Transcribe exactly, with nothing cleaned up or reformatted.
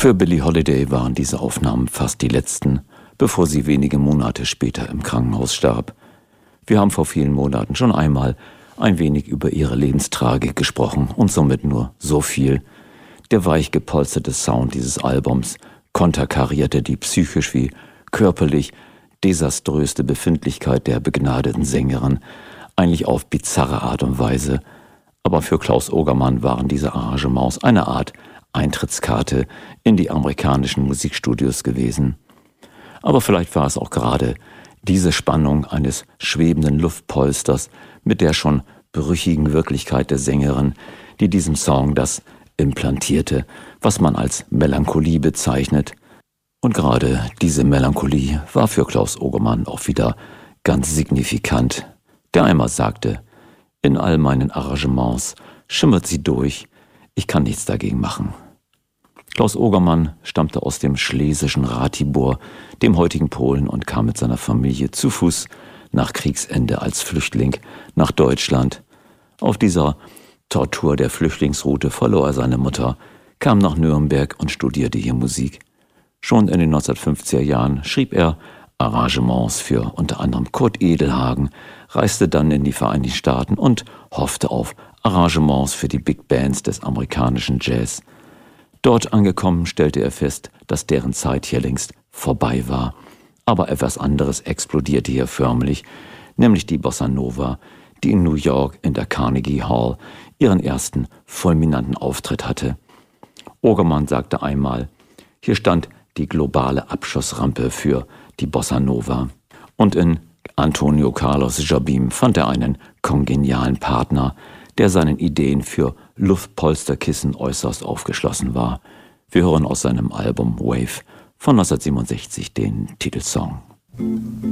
Für Billie Holiday waren diese Aufnahmen fast die letzten, bevor sie wenige Monate später im Krankenhaus starb. Wir haben vor vielen Monaten schon einmal ein wenig über ihre Lebenstragik gesprochen und somit nur so viel. Der weich gepolsterte Sound dieses Albums konterkarierte die psychisch wie körperlich desaströste Befindlichkeit der begnadeten Sängerin, eigentlich auf bizarre Art und Weise. Aber für Klaus Ogermann waren diese Arrangements eine Art Eintrittskarte in die amerikanischen Musikstudios gewesen. Aber vielleicht war es auch gerade diese Spannung eines schwebenden Luftpolsters mit der schon brüchigen Wirklichkeit der Sängerin, die diesem Song das implantierte, was man als Melancholie bezeichnet. Und gerade diese Melancholie war für Klaus Ogermann auch wieder ganz signifikant, der einmal sagte: In all meinen Arrangements schimmert sie durch, ich kann nichts dagegen machen. Klaus Ogermann stammte aus dem schlesischen Ratibor, dem heutigen Polen, und kam mit seiner Familie zu Fuß nach Kriegsende als Flüchtling nach Deutschland. Auf dieser Tortur der Flüchtlingsroute verlor er seine Mutter, kam nach Nürnberg und studierte hier Musik. Schon in den neunzehnhundertfünfziger Jahren schrieb er Arrangements für unter anderem Kurt Edelhagen, reiste dann in die Vereinigten Staaten und hoffte auf Arrangements für die Big Bands des amerikanischen Jazz. Dort angekommen stellte er fest, dass deren Zeit hier längst vorbei war. Aber etwas anderes explodierte hier förmlich, nämlich die Bossa Nova, die in New York in der Carnegie Hall ihren ersten fulminanten Auftritt hatte. Ogermann sagte einmal: Hier stand die globale Abschussrampe für die Bossa Nova. Und in Antonio Carlos Jobim fand er einen kongenialen Partner, der seinen Ideen für Luftpolsterkissen äußerst aufgeschlossen war. Wir hören aus seinem Album Wave von neunzehnhundertsiebenundsechzig den Titelsong.